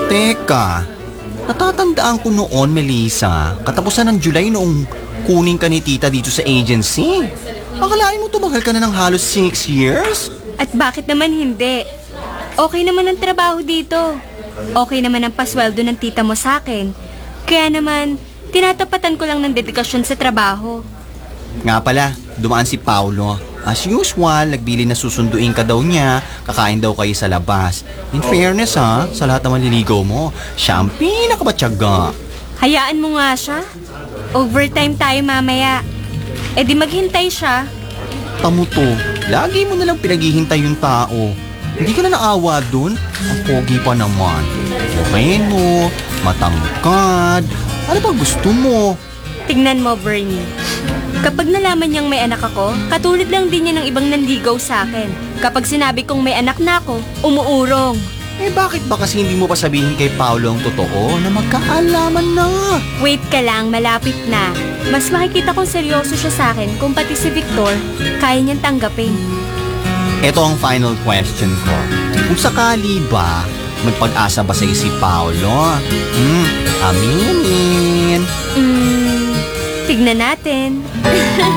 Teka, natatandaan ko noon, Melissa, katapusan ng July noong kunin ka ni tita dito sa agency. Akalain mo tumagal ka na ng halos 6 years? At bakit naman hindi? Okay naman ang trabaho dito. Okay naman ang pasweldo ng tita mo sa akin. Kaya naman, tinatapatan ko lang ng dedikasyon sa trabaho. Nga pala, dumaan si Paulo. As usual, nagbili na susunduin ka daw niya, kakain daw kayo sa labas. In fairness ha, sa lahat ng maliligaw mo, siya ang pinakabatyaga. Hayaan mo nga siya. Overtime tayo mamaya. E di maghintay siya. Tamo to, lagi mo nalang pinaghihintay yung tao. Hindi ka na naawa dun? Ang pogi pa naman. Moreno, matangkad. Ano ba gusto mo? Tignan mo, Bernie. Kapag nalaman niyang may anak ako, katulad lang din niya ng ibang nanligaw sa akin. Kapag sinabi kong may anak na ako, umuurong. Eh bakit ba kasi hindi mo pa sabihin kay Paulo ang totoo na magkaalaman na? Wait ka lang, malapit na. Mas makikita kong seryoso siya sa akin kung pati si Victor, kaya niyang tanggapin. Ito ang final question ko. Kung sakali ba, may pag-asa ba sa'yo si Paulo? Aminin. Tignan natin.